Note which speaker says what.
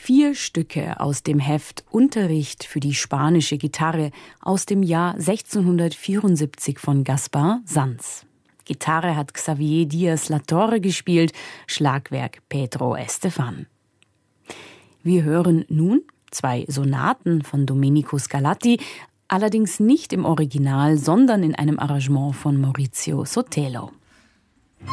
Speaker 1: 4 Stücke aus dem Heft Unterricht für die spanische Gitarre aus dem Jahr 1674 von Gaspar Sanz. Gitarre hat Xavier Díaz Latorre gespielt, Schlagwerk Pedro Estefan. Wir hören nun 2 Sonaten von Domenico Scarlatti, allerdings nicht im Original, sondern in einem Arrangement von Maurizio Sotelo.